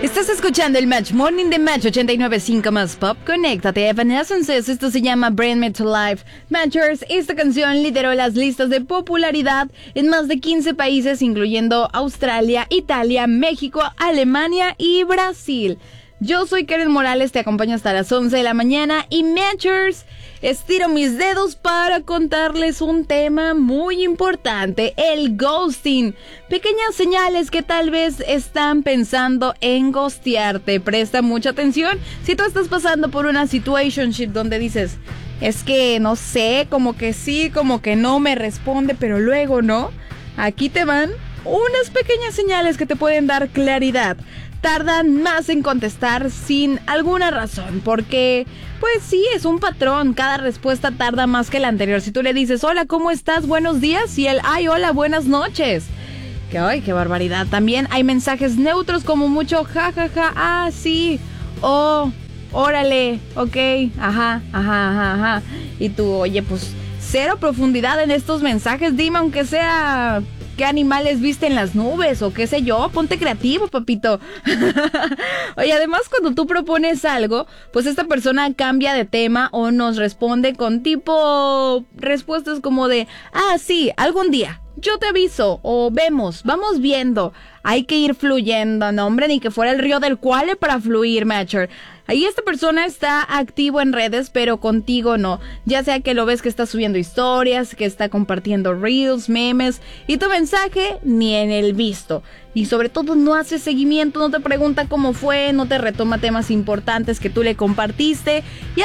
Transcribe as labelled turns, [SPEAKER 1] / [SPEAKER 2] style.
[SPEAKER 1] Estás escuchando el Match Morning de Match 89.5 más Pop. Conéctate, Evanescence. Esto se llama Bring Me to Life. Matchers, esta canción lideró las listas de popularidad en más de 15 países, incluyendo Australia, Italia, México, Alemania y Brasil. Yo soy Karen Morales, te acompaño hasta las 11 de la mañana y Matchers, estiro mis dedos para contarles un tema muy importante, el ghosting. Pequeñas señales que tal vez están pensando en ghostearte. Presta mucha atención si tú estás pasando por una situationship donde dices, es que no sé, como que sí, como que no me responde, pero luego no. Aquí te van unas pequeñas señales que te pueden dar claridad. Tardan más en contestar sin alguna razón, porque pues sí, es un patrón, cada respuesta tarda más que la anterior. Si tú le dices, hola, ¿cómo estás? Buenos días, y él, ay, hola, buenas noches. Que ay, qué barbaridad. También hay mensajes neutros como mucho, ja, ja, ja, ah, sí, oh, órale, ok, ajá. Y tú, oye, pues cero profundidad en estos mensajes, dime aunque sea qué animales viste en las nubes o qué sé yo, ponte creativo, papito. Oye, además cuando tú propones algo, pues esta persona cambia de tema o nos responde con tipo respuestas como de, ah, sí, algún día, yo te aviso, o vemos, vamos viendo. Hay que ir fluyendo, no hombre, ni que fuera el río del Cuale para fluir, Matcher. Ahí esta persona está activo en redes, pero contigo no. Ya sea que lo ves que está subiendo historias, que está compartiendo reels, memes, y tu mensaje ni en el visto. Y sobre todo no hace seguimiento, no te pregunta cómo fue, no te retoma temas importantes que tú le compartiste. Y